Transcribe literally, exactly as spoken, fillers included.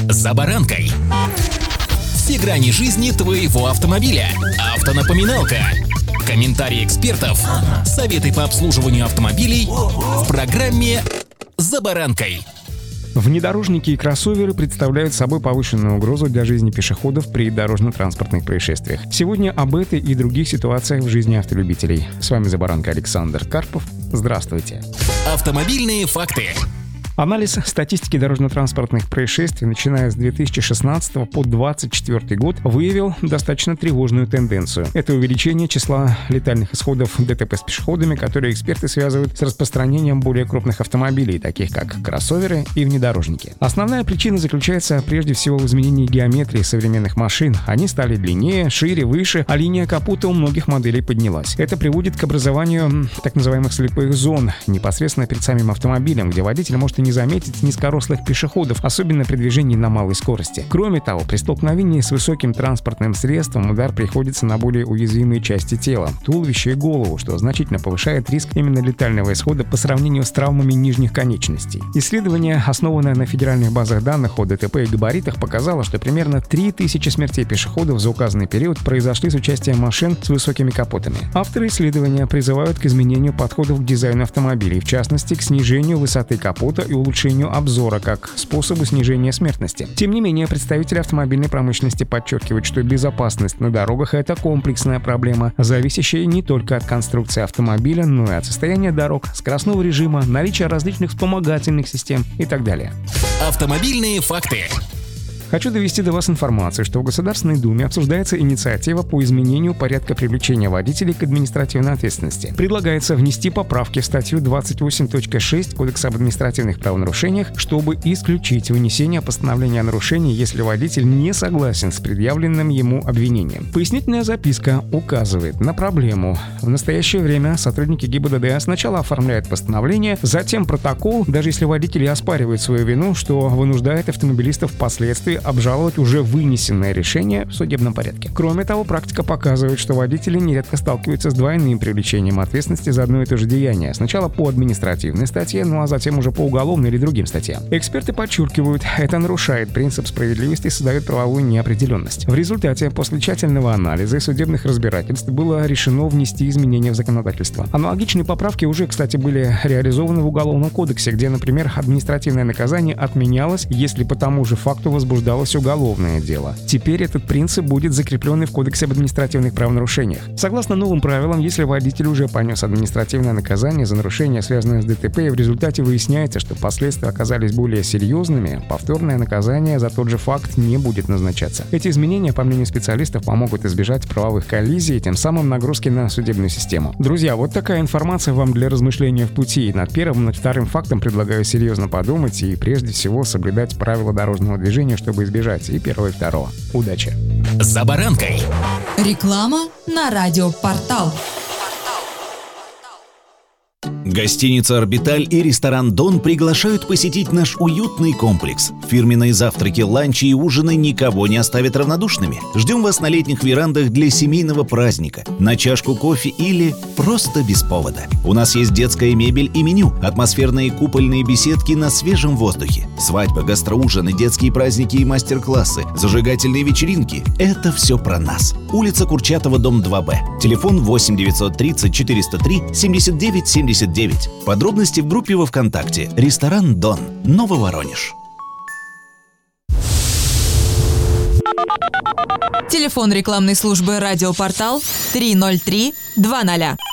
За баранкой. Все грани жизни твоего автомобиля. Автонапоминалка. Комментарии экспертов. Советы по обслуживанию автомобилей в программе «За баранкой». Внедорожники и кроссоверы представляют собой повышенную угрозу для жизни пешеходов при дорожно-транспортных происшествиях. Сегодня об этой и других ситуациях в жизни автолюбителей. С вами «За баранкой» Александр Карпов. Здравствуйте. Автомобильные факты. Анализ статистики дорожно-транспортных происшествий, начиная с две тысячи шестнадцатого по двадцать четвёртый год, выявил достаточно тревожную тенденцию. Это увеличение числа летальных исходов ДТП с пешеходами, которые эксперты связывают с распространением более крупных автомобилей, таких как кроссоверы и внедорожники. Основная причина заключается прежде всего в изменении геометрии современных машин. Они стали длиннее, шире, выше, а линия капота у многих моделей поднялась. Это приводит к образованию так называемых слепых зон, непосредственно перед самим автомобилем, где водитель может не заметить низкорослых пешеходов, особенно при движении на малой скорости. Кроме того, при столкновении с высоким транспортным средством удар приходится на более уязвимые части тела – туловище и голову, что значительно повышает риск именно летального исхода по сравнению с травмами нижних конечностей. Исследование, основанное на федеральных базах данных о ДТП и габаритах, показало, что примерно три тысячи смертей пешеходов за указанный период произошли с участием машин с высокими капотами. Авторы исследования призывают к изменению подходов к дизайну автомобилей, в частности, к снижению высоты капота и улучшению обзора как способу снижения смертности. Тем не менее, представители автомобильной промышленности подчеркивают, что безопасность на дорогах – это комплексная проблема, зависящая не только от конструкции автомобиля, но и от состояния дорог, скоростного режима, наличия различных вспомогательных систем и так далее. Автомобильные факты. Хочу довести до вас информацию, что в Государственной Думе обсуждается инициатива по изменению порядка привлечения водителей к административной ответственности. Предлагается внести поправки в статью двадцать восемь точка шесть Кодекса об административных правонарушениях, чтобы исключить вынесение постановления о нарушении, если водитель не согласен с предъявленным ему обвинением. Пояснительная записка указывает на проблему. В настоящее время сотрудники ГИБДД сначала оформляют постановление, затем протокол, даже если водитель и оспаривает свою вину, что вынуждает автомобилистов впоследствии обжаловать уже вынесенное решение в судебном порядке. Кроме того, практика показывает, что водители нередко сталкиваются с двойным привлечением ответственности за одно и то же деяние. Сначала по административной статье, ну а затем уже по уголовной или другим статьям. Эксперты подчеркивают, это нарушает принцип справедливости и создает правовую неопределенность. В результате, после тщательного анализа и судебных разбирательств, было решено внести изменения в законодательство. Аналогичные поправки уже, кстати, были реализованы в Уголовном кодексе, где, например, административное наказание отменялось, если по тому же факту возбуждалось уголовное дело. Теперь этот принцип будет закреплен и в Кодексе об административных правонарушениях. Согласно новым правилам, если водитель уже понес административное наказание за нарушение, связанное с ДТП, и в результате выясняется, что последствия оказались более серьезными, повторное наказание за тот же факт не будет назначаться. Эти изменения, по мнению специалистов, помогут избежать правовых коллизий и тем самым нагрузки на судебную систему. Друзья, вот такая информация вам для размышления в пути. Над первым и над вторым фактом предлагаю серьезно подумать и прежде всего соблюдать правила дорожного движения, чтобы избежать и первого, и второго. Удачи! За баранкой. Реклама на радиопортал. Гостиница «Орбиталь» и ресторан «Дон» приглашают посетить наш уютный комплекс. Фирменные завтраки, ланчи и ужины никого не оставят равнодушными. Ждем вас на летних верандах для семейного праздника, на чашку кофе или просто без повода. У нас есть детская мебель и меню, атмосферные купольные беседки на свежем воздухе, свадьбы, гастроужины, детские праздники и мастер-классы, зажигательные вечеринки – это все про нас. Улица Курчатова, дом два Б. Телефон восемь девятьсот тридцать четыреста три семьдесят девять семьдесят девять. Подробности в группе во ВКонтакте. Ресторан «Дон», Нововоронеж. Телефон рекламной службы «Радиопортал» три ноль три два ноль.